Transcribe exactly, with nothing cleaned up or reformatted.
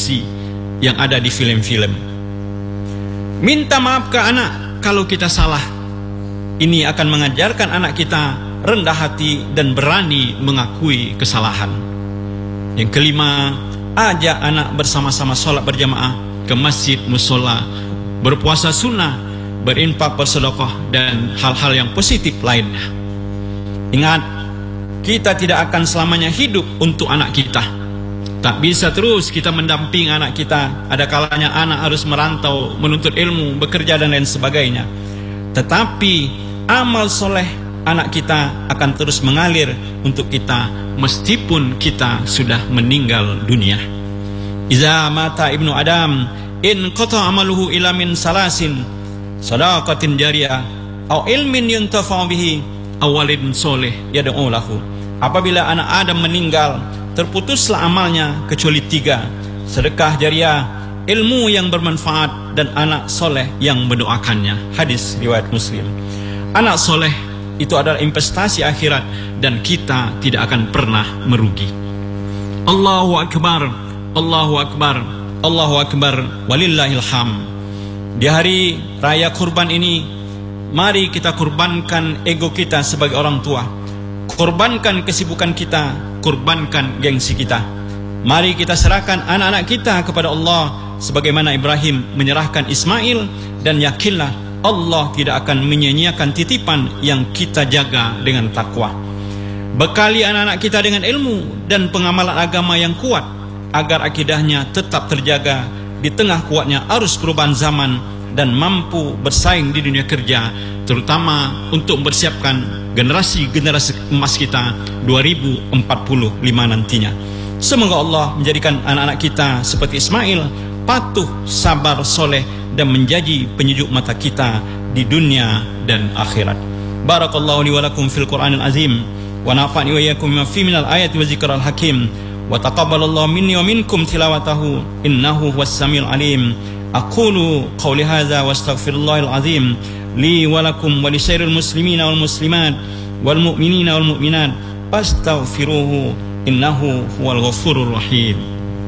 korupsi yang ada di film-film. Minta maaf ke anak kalau kita salah. Ini akan mengajarkan anak kita rendah hati dan berani mengakui kesalahan. Yang kelima, ajak anak bersama-sama sholat berjamaah ke masjid, musola, berpuasa sunnah, berinfak, bersedekah, dan hal-hal yang positif lainnya. Ingat, kita tidak akan selamanya hidup untuk anak kita. Tak bisa terus kita mendampingi anak kita. Ada kalanya anak harus merantau, menuntut ilmu, bekerja, dan lain sebagainya. Tetapi amal soleh anak kita akan terus mengalir untuk kita meskipun kita sudah meninggal dunia. Iza mata ibnu Adam in qata amaluhu ila min salasin sadaqatin jariyah au ilmin yuntafa'u bihi aw walidin soleh yad'u lahu. Apabila anak Adam meninggal, terputuslah amalnya kecuali tiga: sedekah jariah, ilmu yang bermanfaat, dan anak soleh yang mendoakannya. Hadis riwayat Muslim. Anak soleh itu adalah investasi akhirat dan kita tidak akan pernah merugi. Allahu Akbar, Allahu Akbar, Allahu Akbar, walillahil ham. Di hari raya kurban ini, mari kita kurbankan ego kita sebagai orang tua, kurbankan kesibukan kita, kurbankan gengsi kita. Mari kita serahkan anak-anak kita kepada Allah sebagaimana Ibrahim menyerahkan Ismail, dan yakinlah Allah tidak akan menyia-nyiakan titipan yang kita jaga dengan takwa. Bekali anak-anak kita dengan ilmu dan pengamalan agama yang kuat agar akidahnya tetap terjaga di tengah kuatnya arus perubahan zaman dan mampu bersaing di dunia kerja, terutama untuk mempersiapkan generasi-generasi emas kita dua ribu empat puluh lima nantinya. Semoga Allah menjadikan anak-anak kita seperti Ismail, patuh, sabar, soleh, dan menjadi penyejuk mata kita di dunia dan akhirat. Barakallahu li wa lakum fil Qur'anil azim, wa nafa'ani wa iyyakum bima fihi minal ayati wa zikril hakim, wa taqabbalallahu minni wa minkum tilawatahu innahu huwas samiul alim. Aqulu qawli hadza wa astaghfirullahal azim li wa lakum wa lisairil muslimina wal muslimat wal mu'minina wal mu'minat fastaghfiruhu innahu huwal ghafurur rahim.